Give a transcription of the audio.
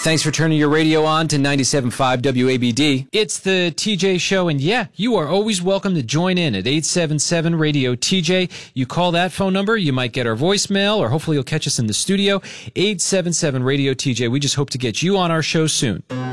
Thanks for turning your radio on to 97.5 WABD. It's the TJ Show, and yeah, you are always welcome to join in at 877-RADIO-TJ. You call that phone number, you might get our voicemail, or hopefully you'll catch us in the studio. 877-RADIO-TJ. We just hope to get you on our show soon.